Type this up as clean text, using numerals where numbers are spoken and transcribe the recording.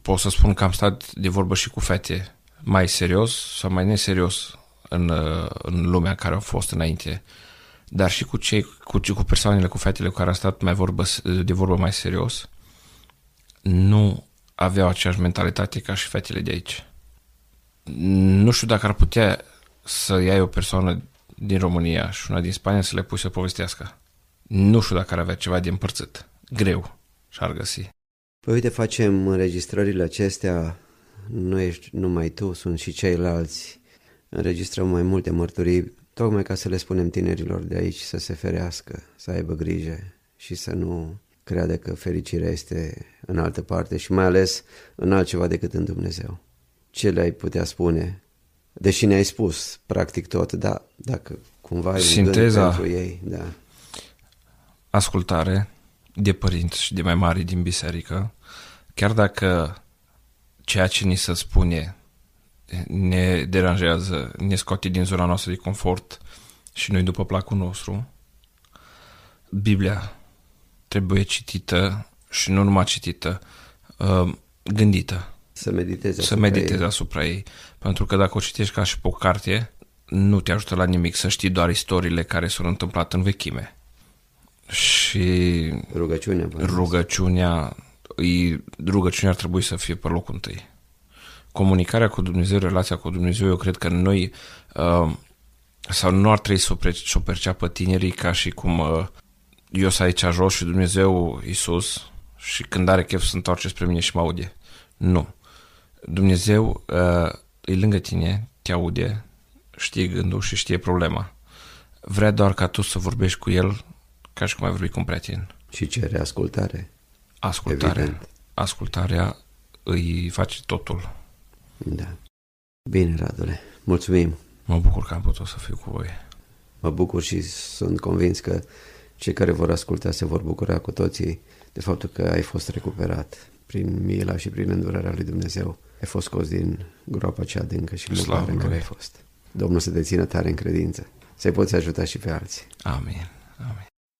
pot să spun că am stat de vorbă și cu fete mai serios sau mai neserios în lumea în care au fost înainte, dar și cu persoanele, cu fetele cu care am stat de vorbă mai serios, nu aveau aceeași mentalitate ca și fetele de aici. Nu știu dacă ar putea să iei o persoană din România și una din Spania să le pui să povestească. Nu știu dacă ar avea ceva de împărțit. Greu și-ar găsi. Păi uite, facem înregistrările acestea, nu ești numai tu, sunt și ceilalți. Înregistrăm mai multe mărturii, tocmai ca să le spunem tinerilor de aici să se ferească, să aibă grijă și să nu creadă că fericirea este în altă parte și mai ales în altceva decât în Dumnezeu. Ce le-ai putea spune? Deși ne-ai spus practic tot, dar dacă cumva ai un gând pentru ei, da. Ascultare de părinți și de mai mari din biserică, chiar dacă ceea ce ni se spune ne deranjează, ne scoate din zona noastră de confort și noi după placul nostru, Biblia trebuie citită și nu numai citită, gândită. Să meditezi asupra ei. Pentru că dacă o citești ca și pe o carte, nu te ajută la nimic să știi doar istoriile care s-au întâmplat în vechime. Și rugăciunea ar trebui să fie pe locul întâi. Comunicarea cu Dumnezeu, relația cu Dumnezeu, eu cred că noi sau nu ar trebui să o perceapă tinerii ca și cum eu sunt aici jos și Dumnezeu Iisus și când are chef să se întoarce spre mine și mă aude. Nu. Dumnezeu e lângă tine, te aude, știe gândul și știe problema. Vrea doar ca tu să vorbești cu El ca și cum ai vorbi cu un prieten. Și cere ascultare. Ascultarea îi face totul. Da. Bine, Radule. Mulțumim. Mă bucur că am putut să fiu cu voi. Mă bucur și sunt convins că cei care vor asculta se vor bucura cu toții de faptul că ai fost recuperat prin mila și prin îndurarea lui Dumnezeu. Ai fost scos din groapa cea adâncă și lucrare în care ai fost. Domnul să te țină tare în credință. Să-i poți ajuta și pe alții. Amin. Amin.